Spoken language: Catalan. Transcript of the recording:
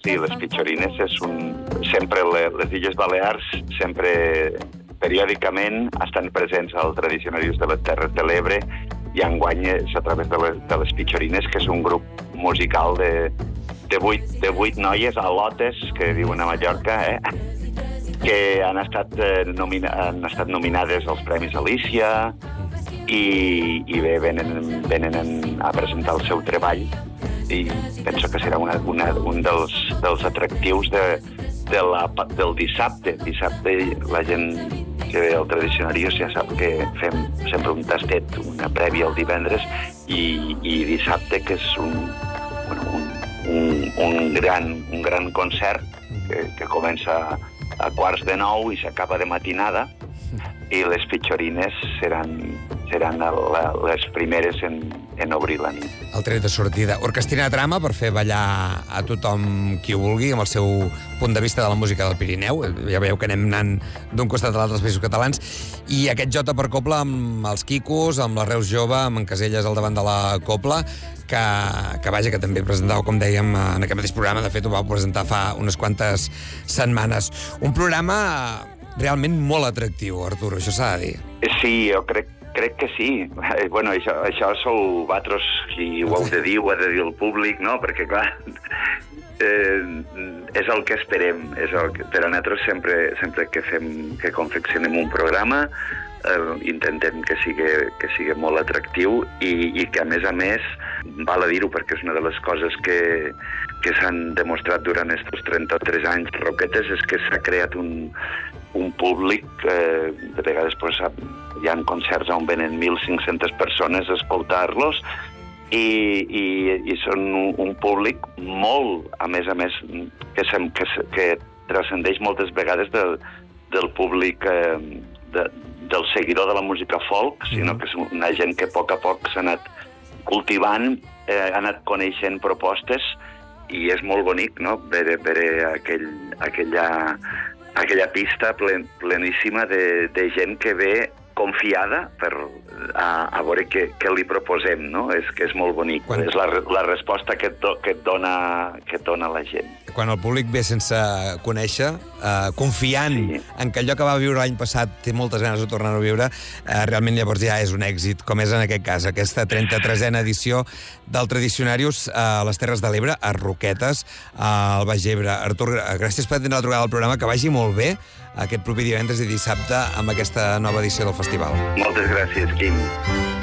Sí, les Pitxorines és sempre les Illes Balears, sempre periòdicament estan presents als tradicionaris de les Terres de l'Ebre i enguany és a través de les Pitxorines, que és un grup musical de 8 noies al·lotes, que diuen a Mallorca, que han estat nominades als Premis Alícia i bé, venen a presentar el seu treball i penso que serà un dels atractius del dissabte. Dissabte la gent que ve al Tradicionarius ja sap que fem sempre un tastet, una prèvia el divendres i dissabte, que és un gran concert que comença a 8:45 i s'acaba de matinada, i les Pitxorines seran les primeres en obrir la nit. El tret de sortida. Orquestina Trama per fer ballar a tothom qui ho vulgui, amb el seu punt de vista de la música del Pirineu. Ja veieu que anem anant d'un costat a l'altre els països catalans. I aquest Jota per Copla amb els Quicos, amb la Reus Jove, amb en Caselles al davant de la Copla, que vaja, que també presentàveu, com dèiem, en aquest mateix programa. De fet, ho vau presentar fa unes quantes setmanes. Un programa realment molt atractiu, Artur, això s'ha de dir. Sí, jo crec que sí. Bueno, això sou vosaltres qui ho heu de dir, ho ha de dir el públic, no? Perquè, clar, és el que esperem. Per a nosaltres, sempre que confeccionem un programa, intentem que sigui molt atractiu i que, a més, val a dir-ho perquè és una de les coses que s'han demostrat durant aquests 33 anys Roquetes, és que s'ha creat un públic, de vegades hi ha concerts on venen 1.500 persones a escoltar-los i són un públic molt, a més, que transcendeix moltes vegades del públic del seguidor de la música folk, sinó que és una gent que a poc s'ha anat cultivant, ha anat coneixent propostes i és molt bonic, no?, veure aquella pista pleníssima de gent que ve confiada a veure què li proposem, no? És que és molt bonic. És la resposta que et dona la gent. Quan el públic ve sense conèixer, confiant en que allò que va viure l'any passat té moltes ganes de tornar-ho a viure, realment llavors ja és un èxit, com és en aquest cas, aquesta 33a edició del Tradicionarius a les Terres de l'Ebre, a Roquetes, al Baix Ebre. Artur, gràcies per atendre la trucada del programa, que vagi molt bé aquest proper divendres i dissabte amb aquesta nova edició del festival. Moltes gràcies, Quim.